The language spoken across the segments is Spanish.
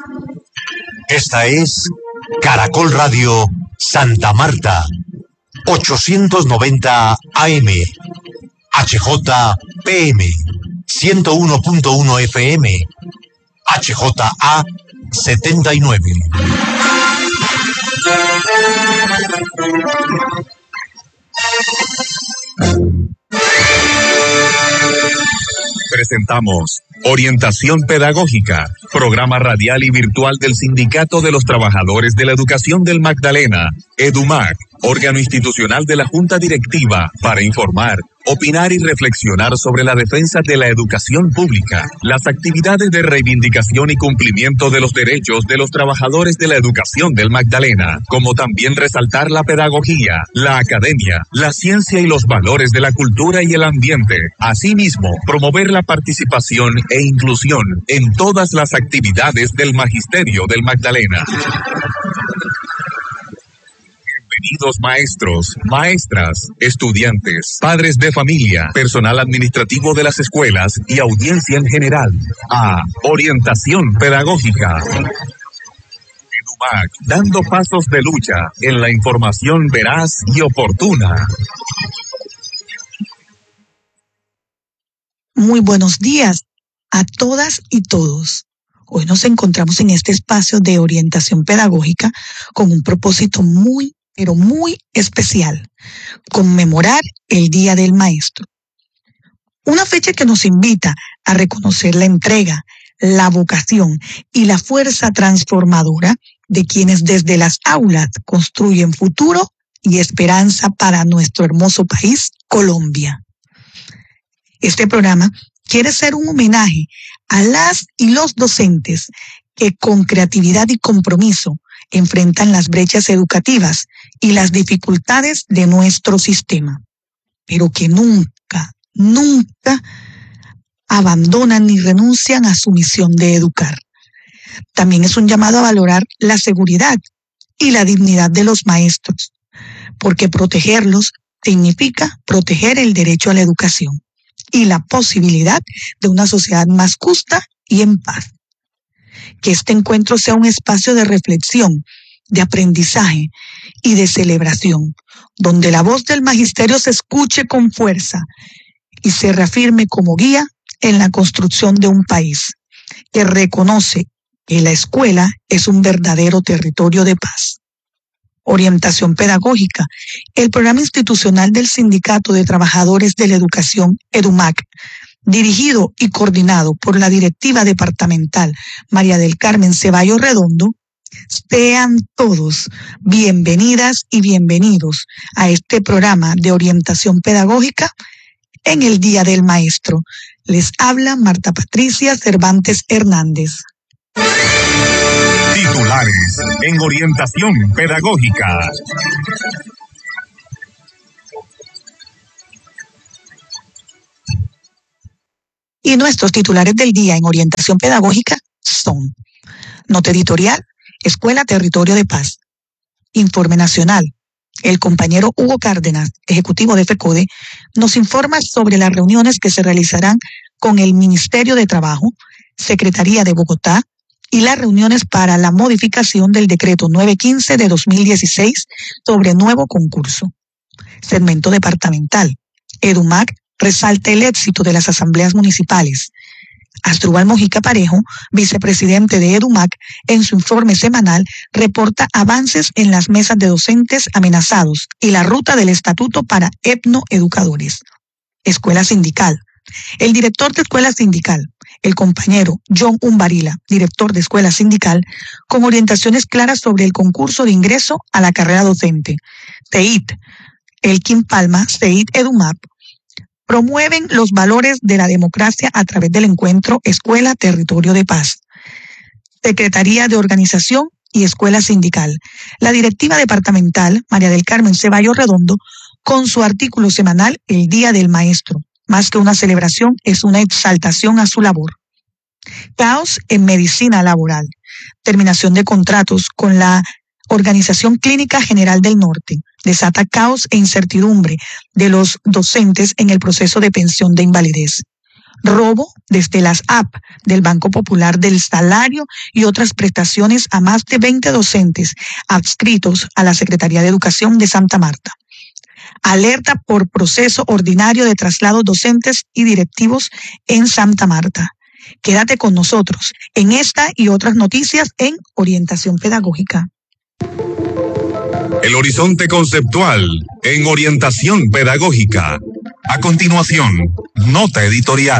Esta es Caracol Radio Santa Marta, 890 AM, HJPM, 101.1 FM, HJA 79. Presentamos Orientación Pedagógica, programa radial y virtual del Sindicato de los Trabajadores de la Educación del Magdalena, EDUMAC, órgano institucional de la Junta Directiva, para informar, opinar y reflexionar sobre la defensa de la educación pública, las actividades de reivindicación y cumplimiento de los derechos de los trabajadores de la educación del Magdalena, como también resaltar la pedagogía, la academia, la ciencia y los valores de la cultura y el ambiente. Asimismo, promover la participación e inclusión en todas las actividades del Magisterio del Magdalena. Bienvenidos maestros, maestras, estudiantes, padres de familia, personal administrativo de las escuelas y audiencia en general a Orientación Pedagógica. EDUMAC, dando pasos de lucha en la información veraz y oportuna. Muy buenos días a todas y todos. Hoy nos encontramos en este espacio de orientación pedagógica con un propósito pero muy especial: conmemorar el Día del Maestro. Una fecha que nos invita a reconocer la entrega, la vocación y la fuerza transformadora de quienes desde las aulas construyen futuro y esperanza para nuestro hermoso país, Colombia. Este programa quiere ser un homenaje a las y los docentes que con creatividad y compromiso enfrentan las brechas educativas y las dificultades de nuestro sistema, pero que nunca abandonan ni renuncian a su misión de educar. También es un llamado a valorar la seguridad y la dignidad de los maestros, porque protegerlos significa proteger el derecho a la educación y la posibilidad de una sociedad más justa y en paz. Que este encuentro sea un espacio de reflexión, de aprendizaje y de celebración, donde la voz del magisterio se escuche con fuerza y se reafirme como guía en la construcción de un país que reconoce que la escuela es un verdadero territorio de paz. Orientación Pedagógica, el programa institucional del Sindicato de Trabajadores de la Educación, EDUMAC, dirigido y coordinado por la directiva departamental María del Carmen Ceballos Redondo. Sean todos bienvenidas y bienvenidos a este programa de orientación pedagógica en el Día del Maestro. Les habla Marta Patricia Cervantes Hernández. Titulares en Orientación Pedagógica. Y nuestros titulares del día en orientación pedagógica son: nota editorial, Escuela Territorio de Paz. Informe nacional. El compañero Hugo Cárdenas, ejecutivo de FECODE, nos informa sobre las reuniones que se realizarán con el Ministerio de Trabajo, Secretaría de Bogotá y las reuniones para la modificación del decreto 915 de 2016 sobre nuevo concurso. Segmento departamental. EDUMAC resalta el éxito de las asambleas municipales. Asdrúbal Mojica Parejo, vicepresidente de EDUMAC, en su informe semanal reporta avances en las mesas de docentes amenazados y la ruta del estatuto para etnoeducadores. Escuela sindical. El director de Escuela Sindical, el compañero John Umbarila, director de Escuela Sindical, con orientaciones claras sobre el concurso de ingreso a la carrera docente. CEIT, Elkin Palma, CEIT EDUMAC, promueven los valores de la democracia a través del encuentro Escuela Territorio de Paz. Secretaría de Organización y Escuela Sindical. La directiva departamental, María del Carmen Ceballos Redondo, con su artículo semanal El Día del Maestro. Más que una celebración, es una exaltación a su labor. Caos en medicina laboral. Terminación de contratos con la Organización Clínica General del Norte. Desata caos e incertidumbre de los docentes en el proceso de pensión de invalidez. robo desde las apps del Banco Popular del salario y otras prestaciones a más de 20 docentes adscritos a la Secretaría de Educación de Santa Marta. Alerta por proceso ordinario de traslados docentes y directivos en Santa Marta. Quédate con nosotros en esta y otras noticias en Orientación Pedagógica. El horizonte conceptual en Orientación Pedagógica. A continuación, nota editorial.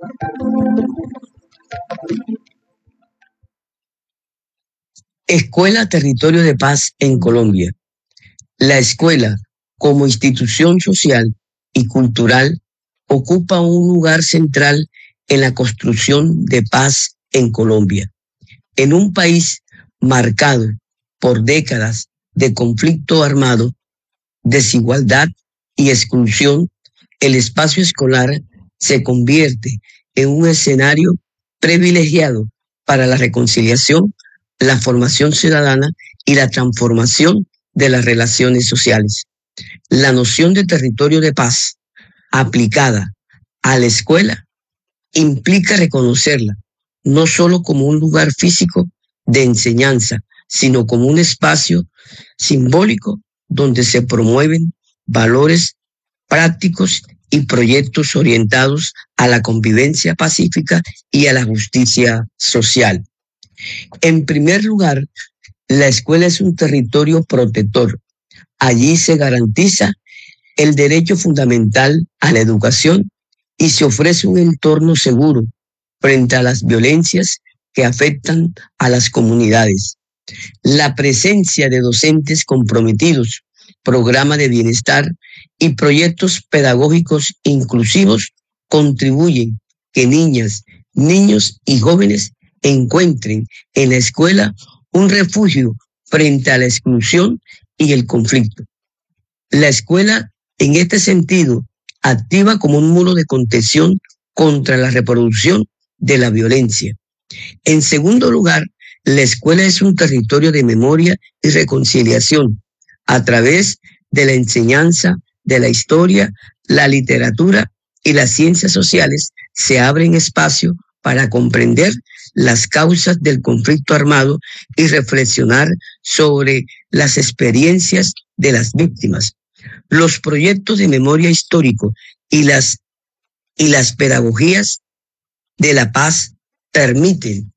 Escuela Territorio de Paz en Colombia. La escuela, como institución social y cultural, ocupa un lugar central en la construcción de paz en Colombia. En un país marcado por décadas de conflicto armado, desigualdad y exclusión, el espacio escolar se convierte en un escenario privilegiado para la reconciliación, la formación ciudadana y la transformación de las relaciones sociales. La noción de territorio de paz aplicada a la escuela implica reconocerla no solo como un lugar físico de enseñanza, sino como un espacio simbólico donde se promueven valores prácticos y proyectos orientados a la convivencia pacífica y a la justicia social. En primer lugar, la escuela es un territorio protector. Allí se garantiza el derecho fundamental a la educación y se ofrece un entorno seguro frente a las violencias que afectan a las comunidades. La presencia de docentes comprometidos, programa de bienestar y proyectos pedagógicos inclusivos contribuyen que niñas, niños y jóvenes encuentren en la escuela un refugio frente a la exclusión y el conflicto. La escuela, en este sentido, activa como un muro de contención contra la reproducción de la violencia. En segundo lugar, la escuela es un territorio de memoria y reconciliación a través de la enseñanza de la historia, la literatura y las ciencias sociales. Se abren espacio para comprender las causas del conflicto armado y reflexionar sobre las experiencias de las víctimas. Los proyectos de memoria histórico y las pedagogías de la paz permiten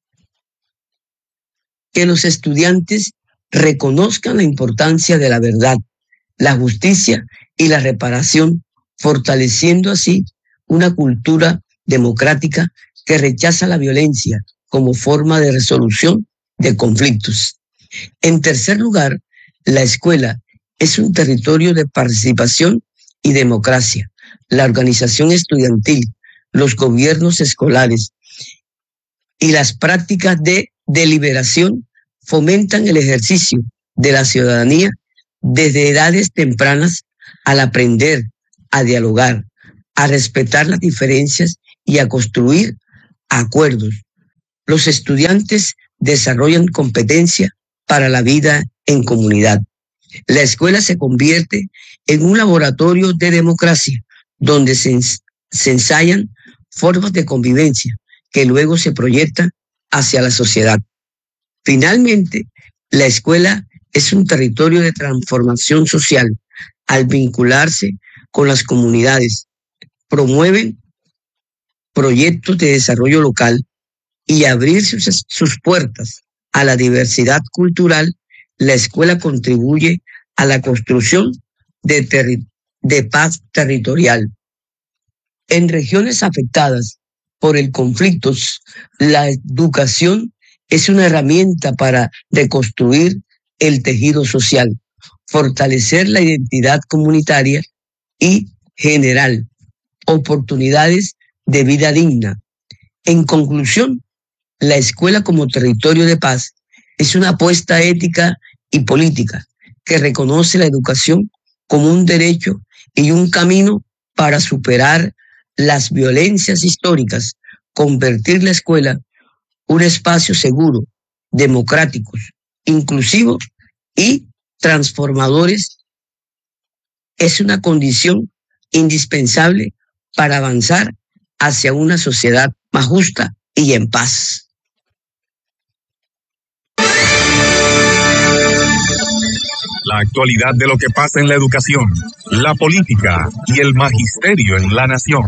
que los estudiantes reconozcan la importancia de la verdad, la justicia y la reparación, fortaleciendo así una cultura democrática que rechaza la violencia como forma de resolución de conflictos. En tercer lugar, la escuela es un territorio de participación y democracia. La organización estudiantil, los gobiernos escolares y las prácticas de deliberación fomentan el ejercicio de la ciudadanía desde edades tempranas al aprender a dialogar, a respetar las diferencias y a construir acuerdos. Los estudiantes desarrollan competencia para la vida en comunidad. La escuela se convierte en un laboratorio de democracia donde se ensayan formas de convivencia que luego se proyectan hacia la sociedad. Finalmente, la escuela es un territorio de transformación social. Al vincularse con las comunidades, promueven proyectos de desarrollo local y abrir sus puertas a la diversidad cultural. La escuela contribuye a la construcción de paz territorial. En regiones afectadas por el conflicto, la educación es una herramienta para reconstruir el tejido social, fortalecer la identidad comunitaria y generar oportunidades de vida digna. En conclusión, la escuela como territorio de paz es una apuesta ética y política que reconoce la educación como un derecho y un camino para superar las violencias históricas, convertir la escuela un espacio seguro, democrático, inclusivo y transformadores. Es una condición indispensable para avanzar hacia una sociedad más justa y en paz. La actualidad de lo que pasa en la educación, la política y el magisterio en la nación.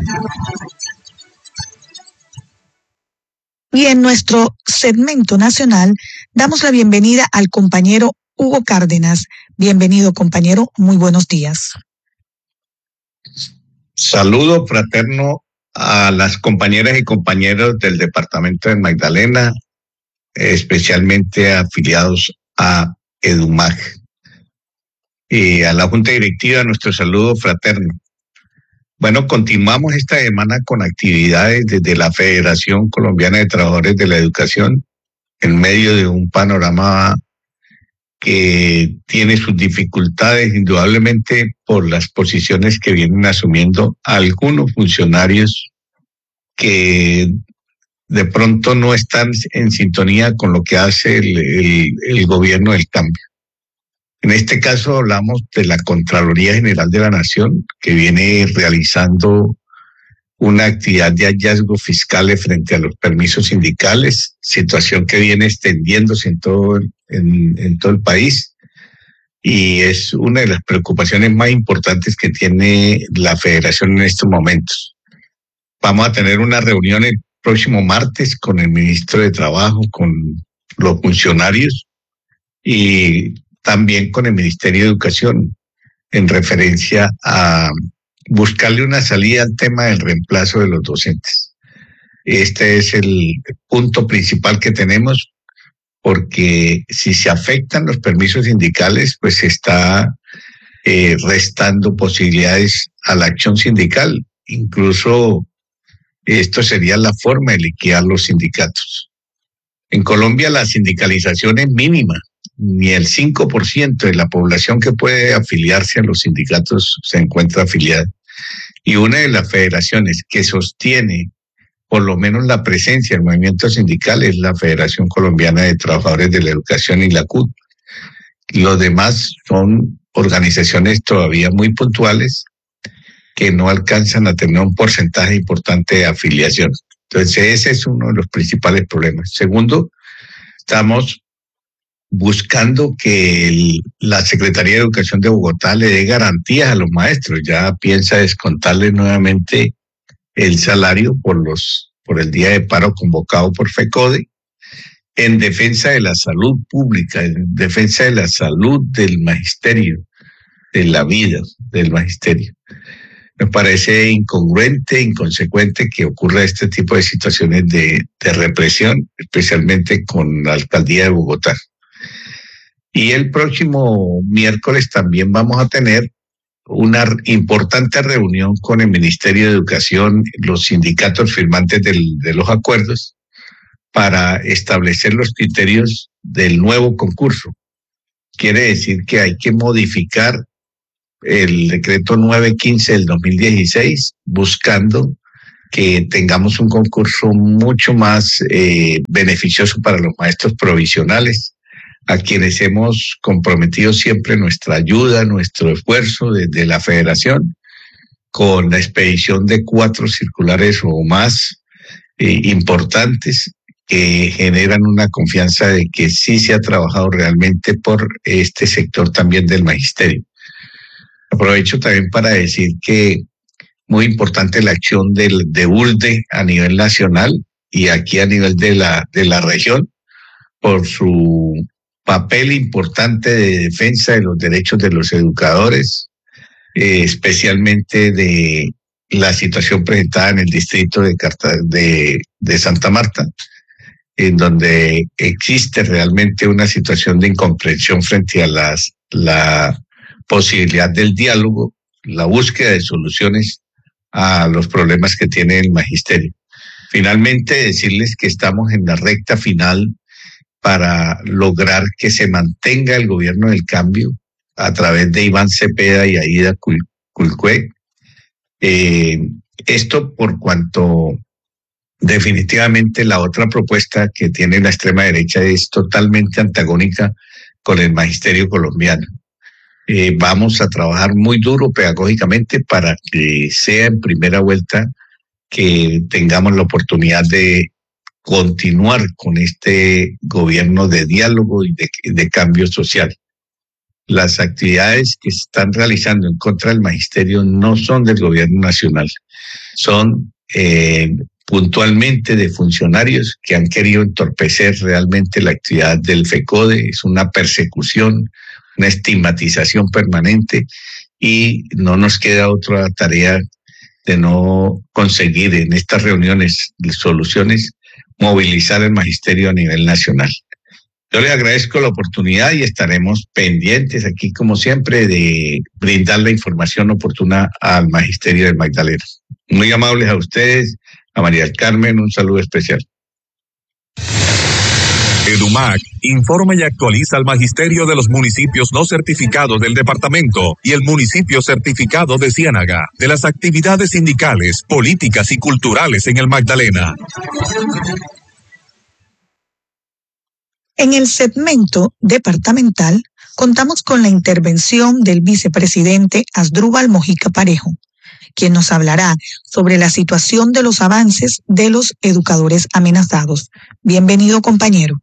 Y en nuestro segmento nacional damos la bienvenida al compañero Hugo Cárdenas. Bienvenido, compañero. Muy buenos días. Saludo fraterno a las compañeras y compañeros del departamento de Magdalena, especialmente afiliados a EDUMAC. Y a la Junta Directiva, nuestro saludo fraterno. Bueno, continuamos esta semana con actividades desde la Federación Colombiana de Trabajadores de la Educación, en medio de un panorama que tiene sus dificultades, indudablemente por las posiciones que vienen asumiendo algunos funcionarios que de pronto no están en sintonía con lo que hace el gobierno del cambio. En este caso hablamos de la Contraloría General de la Nación, que viene realizando una actividad de hallazgos fiscales frente a los permisos sindicales, situación que viene extendiéndose en todo el país, y es una de las preocupaciones más importantes que tiene la Federación en estos momentos. Vamos a tener una reunión el próximo martes con el ministro de Trabajo, con los funcionarios y también con el Ministerio de Educación, en referencia a buscarle una salida al tema del reemplazo de los docentes. Este es el punto principal que tenemos, porque si se afectan los permisos sindicales, pues se está restando posibilidades a la acción sindical. Incluso esto sería la forma de liquidar los sindicatos. En Colombia la sindicalización es mínima. Ni el 5% de la población que puede afiliarse a los sindicatos se encuentra afiliada. Y una de las federaciones que sostiene por lo menos la presencia del movimiento sindical es la Federación Colombiana de Trabajadores de la Educación y la CUT. Los demás son organizaciones todavía muy puntuales que no alcanzan a tener un porcentaje importante de afiliación. Entonces ese es uno de los principales problemas. Segundo, estamos buscando que la Secretaría de Educación de Bogotá le dé garantías a los maestros. Ya piensa descontarles nuevamente el salario por el día de paro convocado por FECODE, en defensa de la salud pública, en defensa de la salud del magisterio, de la vida del magisterio. Me parece incongruente, inconsecuente que ocurra este tipo de situaciones de represión, especialmente con la alcaldía de Bogotá. Y el próximo miércoles también vamos a tener una importante reunión con el Ministerio de Educación, los sindicatos firmantes de los acuerdos, para establecer los criterios del nuevo concurso. Quiere decir que hay que modificar el decreto 915 del 2016, buscando que tengamos un concurso mucho más beneficioso para los maestros provisionales, a quienes hemos comprometido siempre nuestra ayuda, nuestro esfuerzo desde la Federación, con la expedición de 4 circulares o más importantes que generan una confianza de que sí se ha trabajado realmente por este sector también del magisterio. Aprovecho también para decir que muy importante la acción de ULDE a nivel nacional y aquí a nivel de la región, por su papel importante de defensa de los derechos de los educadores, especialmente de la situación presentada en el distrito de Santa Marta, en donde existe realmente una situación de incomprensión frente a la posibilidad del diálogo, la búsqueda de soluciones a los problemas que tiene el magisterio. Finalmente, decirles que estamos en la recta final para lograr que se mantenga el gobierno del cambio a través de Iván Cepeda y Aida Culcué. Esto por cuanto definitivamente la otra propuesta que tiene la extrema derecha es totalmente antagónica con el magisterio colombiano. Vamos a trabajar muy duro pedagógicamente para que sea en primera vuelta que tengamos la oportunidad de continuar con este gobierno de diálogo y de cambio social. Las actividades que se están realizando en contra del magisterio no son del gobierno nacional, son puntualmente de funcionarios que han querido entorpecer realmente la actividad del FECODE. Es una persecución, una estigmatización permanente, y no nos queda otra tarea de no conseguir en estas reuniones soluciones, movilizar el magisterio a nivel nacional. Yo le agradezco la oportunidad y estaremos pendientes aquí, como siempre, de brindar la información oportuna al magisterio de Magdalena. Muy amables a ustedes, a María del Carmen, un saludo especial. EDUMAC informa y actualiza al magisterio de los municipios no certificados del departamento y el municipio certificado de Ciénaga de las actividades sindicales, políticas y culturales en el Magdalena. En el segmento departamental contamos con la intervención del vicepresidente Asdrúbal Mojica Parejo, quien nos hablará sobre la situación de los avances de los educadores amenazados. Bienvenido, compañero.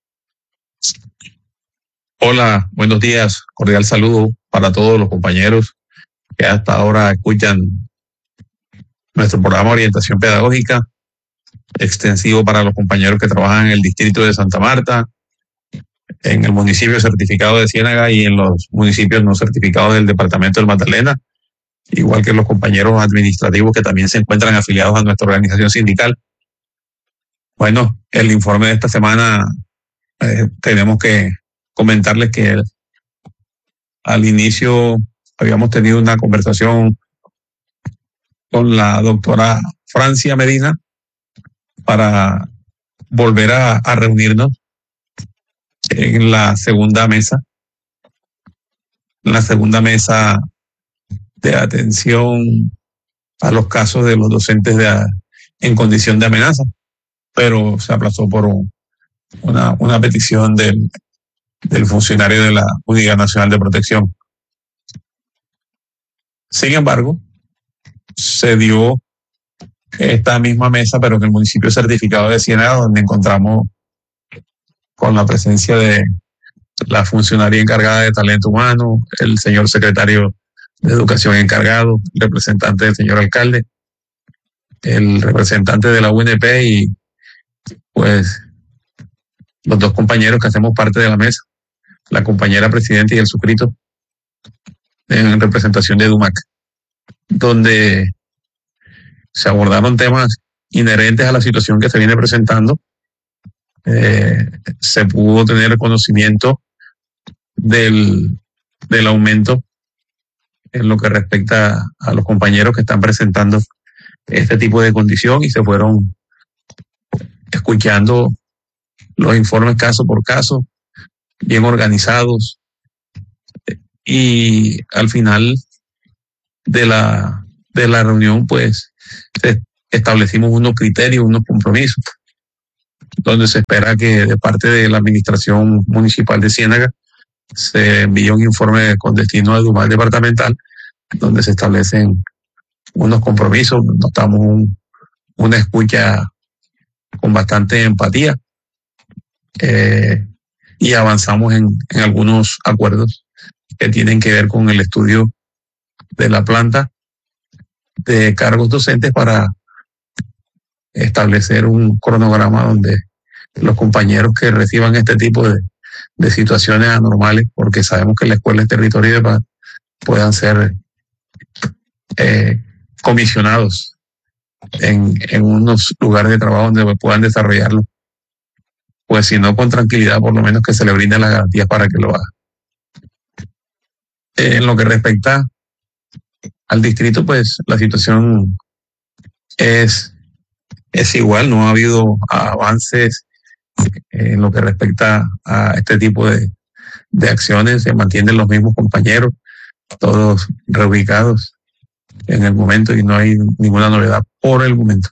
Hola, buenos días. Cordial saludo para todos los compañeros que hasta ahora escuchan nuestro programa de orientación pedagógica, extensivo para los compañeros que trabajan en el distrito de Santa Marta, en el municipio certificado de Ciénaga y en los municipios no certificados del departamento del Magdalena, igual que los compañeros administrativos que también se encuentran afiliados a nuestra organización sindical. Bueno, el informe de esta semana tenemos que comentarles que al inicio habíamos tenido una conversación con la doctora Francia Medina para volver a reunirnos en la segunda mesa de atención a los casos de los docentes en condición de amenaza, pero se aplazó por una petición del funcionario de la Unidad Nacional de Protección. Sin embargo, se dio esta misma mesa, pero en el municipio certificado de Ciénaga, donde encontramos con la presencia de la funcionaria encargada de talento humano, el señor secretario de Educación encargado, el representante del señor alcalde, el representante de la UNP y pues los dos compañeros que hacemos parte de la mesa, la compañera presidenta y el suscrito en representación de EDUMAC, donde se abordaron temas inherentes a la situación que se viene presentando. Se pudo tener conocimiento del aumento en lo que respecta a los compañeros que están presentando este tipo de condición y se fueron escuchando los informes caso por caso, bien organizados, y al final de la reunión pues establecimos unos criterios, unos compromisos, donde se espera que de parte de la administración municipal de Ciénaga se envíe un informe con destino al EDUMAC departamental, donde se establecen unos compromisos, notamos una escucha con bastante empatía, y avanzamos en algunos acuerdos que tienen que ver con el estudio de la planta de cargos docentes para establecer un cronograma donde los compañeros que reciban este tipo de situaciones anormales, porque sabemos que la escuela es territorio de paz, puedan ser comisionados en unos lugares de trabajo donde puedan desarrollarlo, pues si no con tranquilidad, por lo menos que se le brinden las garantías para que lo haga. En lo que respecta al distrito, pues la situación es igual, no ha habido avances en lo que respecta a este tipo de acciones, se mantienen los mismos compañeros, todos reubicados en el momento y no hay ninguna novedad por el momento.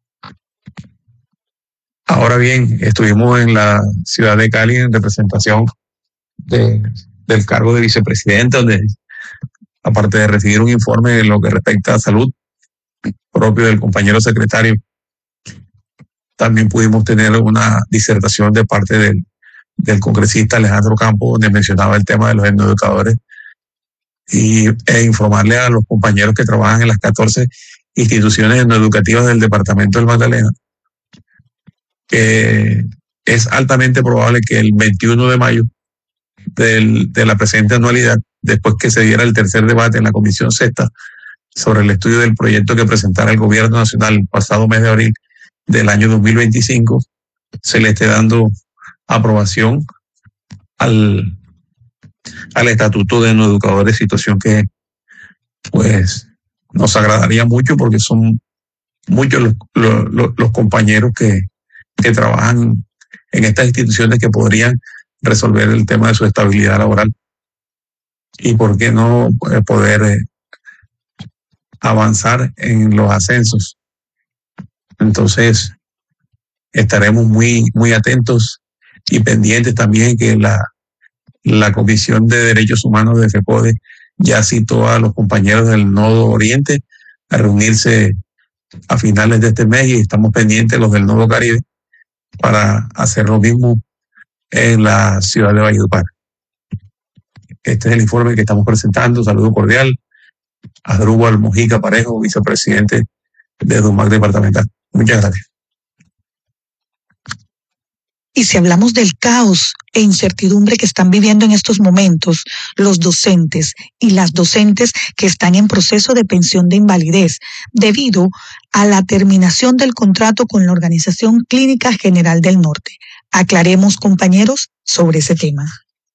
Ahora bien, estuvimos en la ciudad de Cali en representación del cargo de vicepresidente, donde aparte de recibir un informe en lo que respecta a salud, propio del compañero secretario, también pudimos tener una disertación de parte del congresista Alejandro Campos, donde mencionaba el tema de los educadores e informarle a los compañeros que trabajan en las 14 instituciones educativas del departamento del Magdalena que es altamente probable que el 21 de mayo de la presente anualidad, después que se diera el tercer debate en la Comisión Sexta sobre el estudio del proyecto que presentara el Gobierno Nacional el pasado mes de abril del año 2025, se le esté dando aprobación al estatuto de no educadores, situación que pues nos agradaría mucho porque son muchos los compañeros que trabajan en estas instituciones que podrían resolver el tema de su estabilidad laboral y por qué no poder avanzar en los ascensos. Entonces estaremos muy atentos y pendientes también que la Comisión de Derechos Humanos de FEPODE ya citó a los compañeros del Nodo Oriente a reunirse a finales de este mes y estamos pendientes los del Nodo Caribe para hacer lo mismo en la ciudad de Valledupar. Este es el informe que estamos presentando. Saludo cordial a Asdrúbal Mojica Parejo, vicepresidente de EDUMAC departamental. Muchas gracias. Y si hablamos del caos e incertidumbre que están viviendo en estos momentos los docentes y las docentes que están en proceso de pensión de invalidez debido a la terminación del contrato con la Organización Clínica General del Norte. Aclaremos, compañeros, sobre ese tema.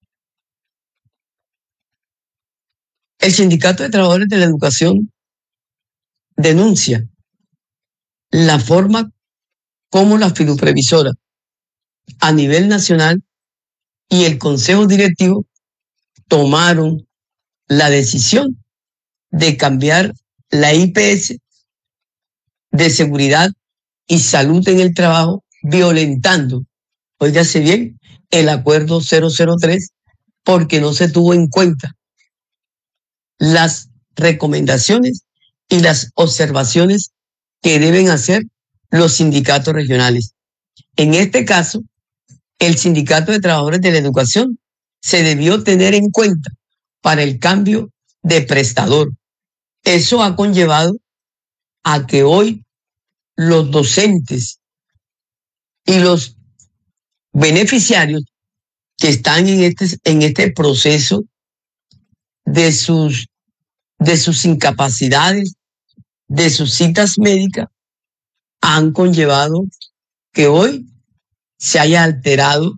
El Sindicato de Trabajadores de la Educación denuncia la forma como la fiduprevisora a nivel nacional y el Consejo Directivo tomaron la decisión de cambiar la IPS de seguridad y salud en el trabajo, violentando, óigase bien, el acuerdo 003, porque no se tuvo en cuenta las recomendaciones y las observaciones que deben hacer los sindicatos regionales. En este caso, el Sindicato de Trabajadores de la Educación se debió tener en cuenta para el cambio de prestador. Eso ha conllevado a que hoy los docentes y los beneficiarios que están en este proceso de sus incapacidades, de sus citas médicas, han conllevado que hoy se haya alterado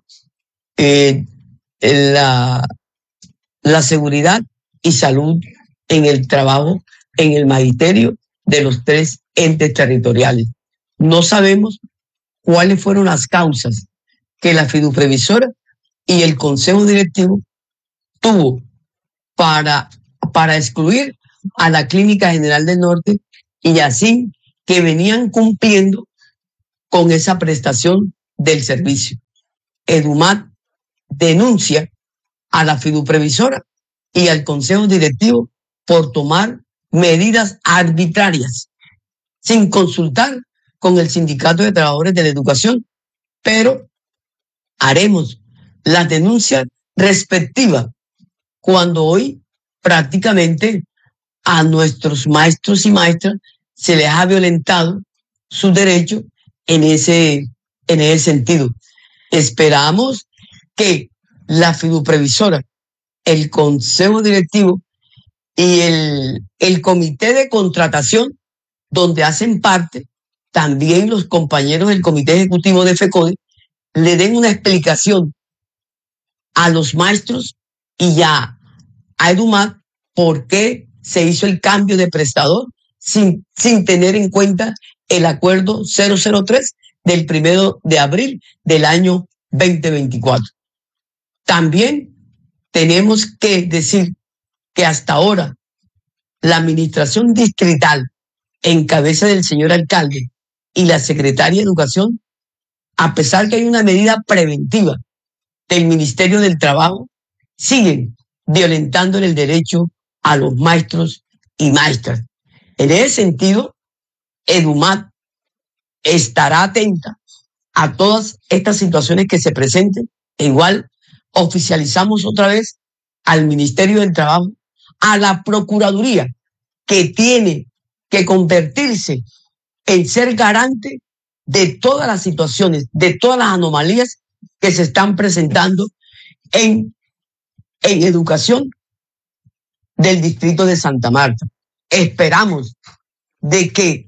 la seguridad y salud en el trabajo, en el magisterio de los 3 entes territoriales. No sabemos cuáles fueron las causas que la fiduprevisora y el Consejo Directivo tuvo para excluir a la Clínica General del Norte y así que venían cumpliendo con esa prestación del servicio. EDUMAC denuncia a la fiduprevisora y al Consejo Directivo por tomar medidas arbitrarias sin consultar con el Sindicato de Trabajadores de la Educación, pero haremos las denuncias respectivas cuando hoy prácticamente a nuestros maestros y maestras se les ha violentado su derecho en ese sentido. Esperamos que la fiduprevisora, el Consejo Directivo y el Comité de Contratación, donde hacen parte también los compañeros del Comité Ejecutivo de FECODE, le den una explicación a los maestros y ya a EDUMAC por qué se hizo el cambio de prestador sin tener en cuenta el acuerdo 003 del 1 de abril del año 2024. También tenemos que decir que hasta ahora la administración distrital en cabeza del señor alcalde y la secretaria de Educación, a pesar que hay una medida preventiva del Ministerio del Trabajo, siguen violentando el derecho a los maestros y maestras. En ese sentido, EDUMAC estará atenta a todas estas situaciones que se presenten. E igual oficializamos otra vez al Ministerio del Trabajo, a la Procuraduría, que tiene que convertirse en ser garante de todas las situaciones, de todas las anomalías que se están presentando en educación del distrito de Santa Marta. Esperamos de que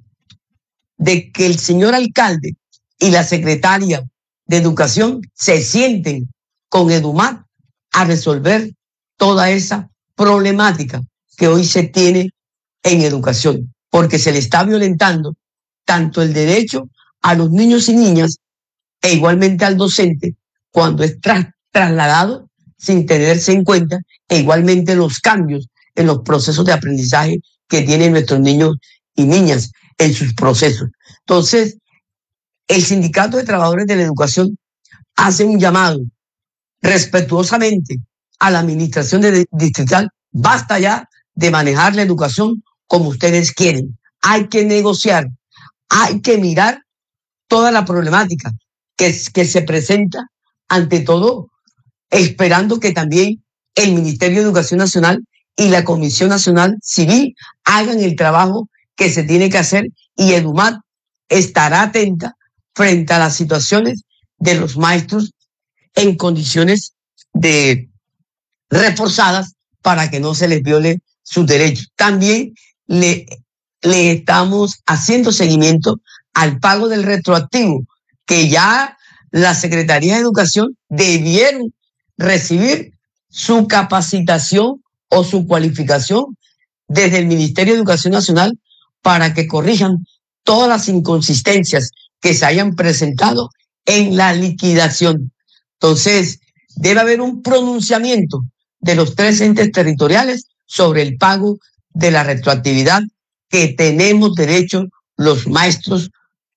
el señor alcalde y la secretaria de Educación se sienten con EDUMAC a resolver toda esa problemática que hoy se tiene en educación, porque se le está violentando tanto el derecho a los niños y niñas e igualmente al docente cuando es trasladado sin tenerse en cuenta, e igualmente los cambios en los procesos de aprendizaje que tienen nuestros niños y niñas en sus procesos. Entonces, el Sindicato de Trabajadores de la Educación hace un llamado respetuosamente a la administración distrital. Basta ya de manejar la educación como ustedes quieren. Hay que negociar, hay que mirar toda la problemática que se presenta, ante todo, esperando que también el Ministerio de Educación Nacional y la Comisión Nacional Civil hagan el trabajo que se tiene que hacer, y EDUMAC estará atenta frente a las situaciones de los maestros en condiciones de reforzadas para que no se les viole sus derechos. También le estamos haciendo seguimiento al pago del retroactivo, que ya la Secretaría de Educación debieron recibir su capacitación o su cualificación desde el Ministerio de Educación Nacional para que corrijan todas las inconsistencias que se hayan presentado en la liquidación. Entonces, debe haber un pronunciamiento de los 3 entes territoriales sobre el pago de la retroactividad que tenemos derecho los maestros,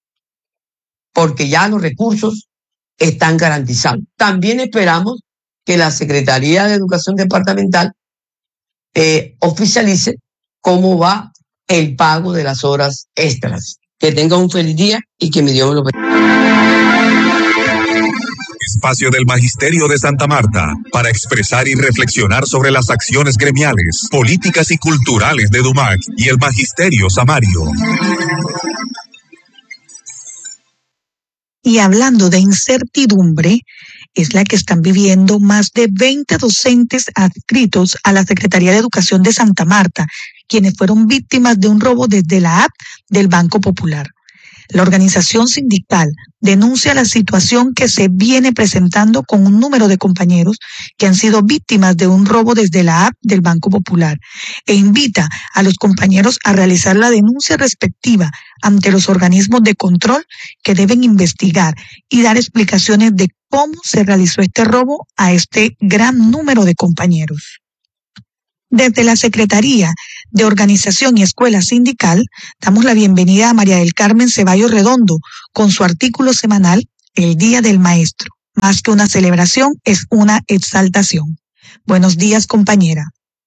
porque ya los recursos están garantizados. También esperamos que la Secretaría de Educación Departamental oficialice cómo va el pago de las horas extras. Que tenga un feliz día y que mi Dios lo bendiga. Espacio del Magisterio de Santa Marta para expresar y reflexionar sobre las acciones gremiales, políticas y culturales de EDUMAC y el Magisterio Samario. Y hablando de incertidumbre, es la que están viviendo más de 20 docentes adscritos a la Secretaría de Educación de Santa Marta, quienes fueron víctimas de un robo desde la app del Banco Popular. La organización sindical denuncia la situación que se viene presentando con un número de compañeros que han sido víctimas de un robo desde la app del Banco Popular e invita a los compañeros a realizar la denuncia respectiva ante los organismos de control que deben investigar y dar explicaciones de cómo se realizó este robo a este gran número de compañeros. Desde la Secretaría de Organización y Escuela Sindical, damos la bienvenida a María del Carmen Ceballos Redondo con su artículo semanal El Día del Maestro. Más que una celebración, es una exaltación. Buenos días, compañera.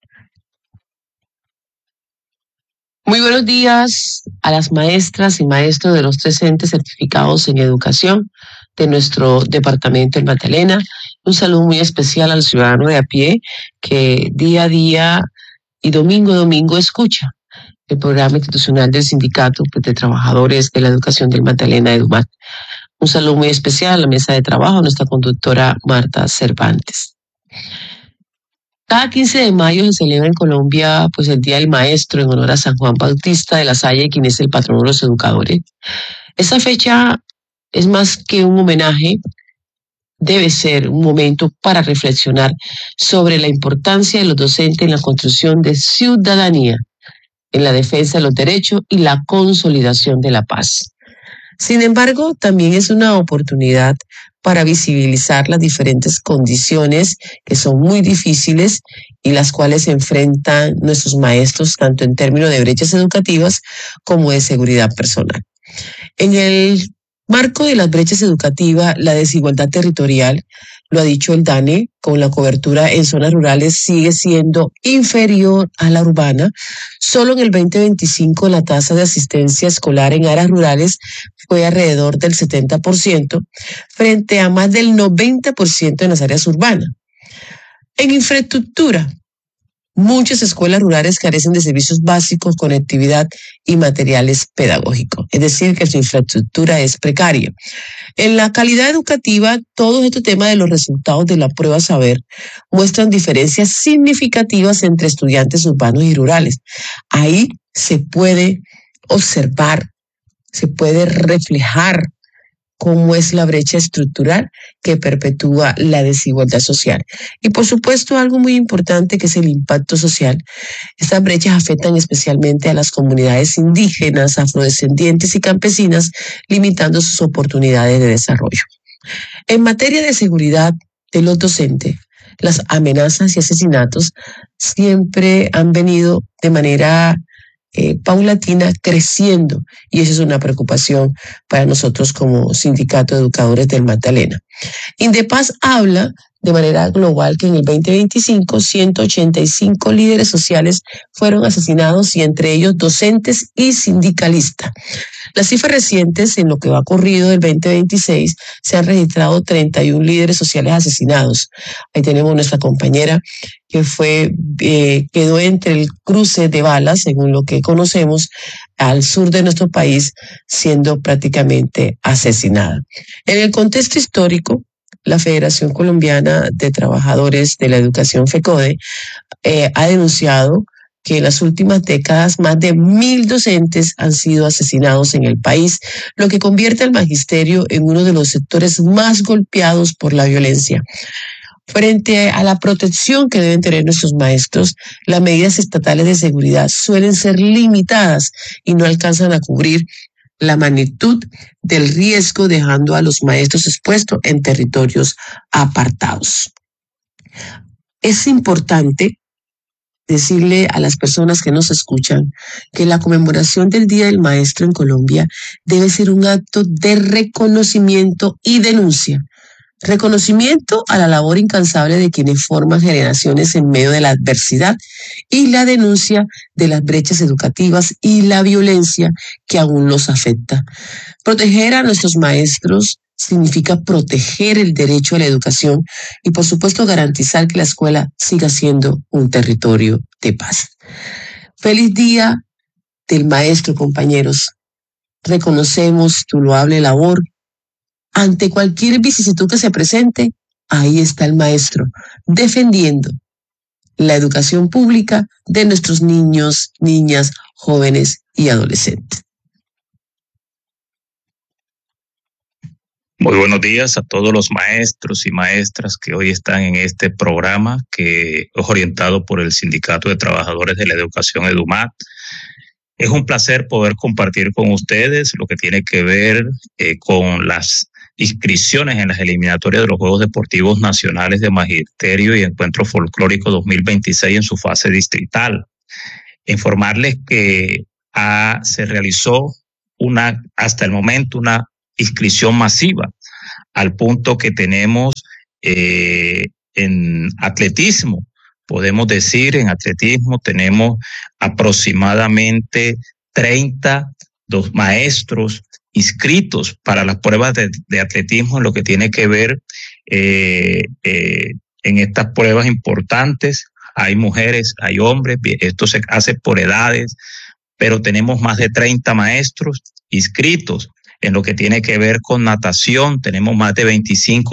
Muy buenos días a las maestras y maestros de los 3 entes certificados en educación de nuestro departamento del Magdalena. Un saludo muy especial al ciudadano de a pie que día a día y domingo a domingo escucha el programa institucional del Sindicato de Trabajadores de la Educación del Magdalena, EDUMAC. Un saludo muy especial a la mesa de trabajo, a nuestra conductora Marta Cervantes. Cada 15 de mayo se celebra en Colombia el Día del Maestro en honor a San Juan Bautista de la Salle, quien es el patrono de los educadores. Esa fecha es más que un homenaje, debe ser un momento para reflexionar sobre la importancia de los docentes en la construcción de ciudadanía, en la defensa de los derechos y la consolidación de la paz. Sin embargo, también es una oportunidad para visibilizar las diferentes condiciones que son muy difíciles y las cuales se enfrentan nuestros maestros, tanto en términos de brechas educativas como de seguridad personal. En el Marco de las brechas educativas, la desigualdad territorial, lo ha dicho el DANE, con la cobertura en zonas rurales sigue siendo inferior a la urbana. Solo en el 2025 la tasa de asistencia escolar en áreas rurales fue alrededor del 70%, frente a más del 90% en las áreas urbanas. En infraestructura, muchas escuelas rurales carecen de servicios básicos, conectividad y materiales pedagógicos, es decir, que su infraestructura es precaria. En la calidad educativa, todo este tema de los resultados de la prueba saber muestran diferencias significativas entre estudiantes urbanos y rurales. Ahí se puede observar, se puede reflejar cómo es la brecha estructural que perpetúa la desigualdad social. Y por supuesto, algo muy importante que es el impacto social. Estas brechas afectan especialmente a las comunidades indígenas, afrodescendientes y campesinas, limitando sus oportunidades de desarrollo. En materia de seguridad de los docentes, las amenazas y asesinatos siempre han venido de manera paulatina creciendo, y eso es una preocupación para nosotros como Sindicato de Educadores del Magdalena. Indepaz habla de manera global que en el 2025 185 líderes sociales fueron asesinados, y entre ellos docentes y sindicalistas. Las cifras recientes, en lo que va corrido del 2026, se han registrado 31 líderes sociales asesinados. Ahí tenemos nuestra compañera que quedó entre el cruce de balas, según lo que conocemos, al sur de nuestro país, siendo prácticamente asesinada. En el contexto histórico, la Federación Colombiana de Trabajadores de la Educación, FECODE, ha denunciado que en las últimas décadas más de 1.000 docentes han sido asesinados en el país, lo que convierte al magisterio en uno de los sectores más golpeados por la violencia. Frente a la protección que deben tener nuestros maestros, las medidas estatales de seguridad suelen ser limitadas y no alcanzan a cubrir la magnitud del riesgo, dejando a los maestros expuestos en territorios apartados. Es importante decirle a las personas que nos escuchan que la conmemoración del Día del Maestro en Colombia debe ser un acto de reconocimiento y denuncia. Reconocimiento a la labor incansable de quienes forman generaciones en medio de la adversidad, y la denuncia de las brechas educativas y la violencia que aún los afecta. Proteger a nuestros maestros significa proteger el derecho a la educación y, por supuesto, garantizar que la escuela siga siendo un territorio de paz. Feliz Día del Maestro, compañeros. Reconocemos tu loable labor. Ante cualquier vicisitud que se presente, ahí está el maestro, defendiendo la educación pública de nuestros niños, niñas, jóvenes y adolescentes. Muy buenos días a todos los maestros y maestras que hoy están en este programa que es orientado por el Sindicato de Trabajadores de la Educación EDUMAC. Es un placer poder compartir con ustedes lo que tiene que ver con las inscripciones en las eliminatorias de los Juegos Deportivos Nacionales de Magisterio y Encuentro Folclórico 2026 en su fase distrital. Informarles que se realizó hasta el momento una inscripción masiva, al punto que tenemos en atletismo, podemos decir, en atletismo tenemos aproximadamente 30 maestros inscritos para las pruebas de atletismo en lo que tiene que ver en estas pruebas importantes. Hay mujeres, hay hombres, esto se hace por edades, pero tenemos más de 30 maestros inscritos. En lo que tiene que ver con natación, tenemos más de 25